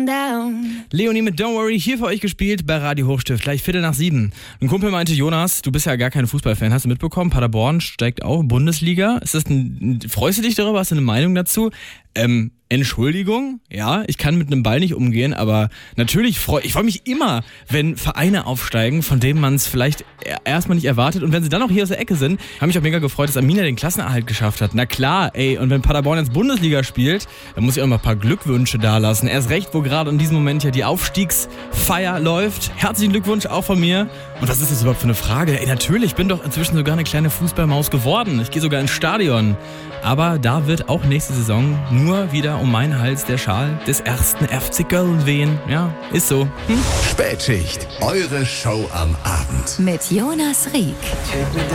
Leonie mit Don't Worry, hier für euch gespielt bei Radio Hochstift, gleich 6:45. Ein Kumpel meinte, Jonas, du bist ja gar kein Fußballfan, hast du mitbekommen? Paderborn steigt auch, Bundesliga. Freust du dich darüber? Hast du eine Meinung dazu? Entschuldigung, ja, ich kann mit einem Ball nicht umgehen, aber natürlich ich freue mich immer, wenn Vereine aufsteigen, von denen man es vielleicht erstmal nicht erwartet. Und wenn sie dann auch hier aus der Ecke sind, habe mich auch mega gefreut, dass Arminia den Klassenerhalt geschafft hat. Na klar, ey, und wenn Paderborn jetzt Bundesliga spielt, dann muss ich auch mal ein paar Glückwünsche dalassen. Erst recht, wo gerade in diesem Moment ja die Aufstiegsfeier läuft. Herzlichen Glückwunsch auch von mir. Und was ist das überhaupt für eine Frage? Ey, natürlich, ich bin doch inzwischen sogar eine kleine Fußballmaus geworden. Ich gehe sogar ins Stadion. Aber da wird auch nächste Saison nur wieder um meinen Hals der Schal des ersten FC Köln wehen. Ja, ist so. Spätschicht, eure Show am Abend. Mit Jonas Rieck.